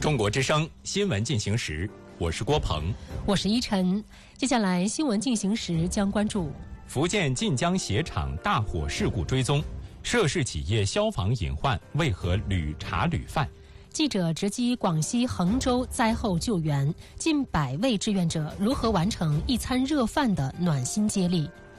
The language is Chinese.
中国之声新闻进行时，我是郭鹏， 我是依晨。接下来新闻进行时将关注福建晋江鞋厂大火事故追踪，涉事企业消防隐患为何屡查屡犯？ 记者直击广西衡州灾后救援，近100位志愿者如何完成一餐热饭的暖心接力？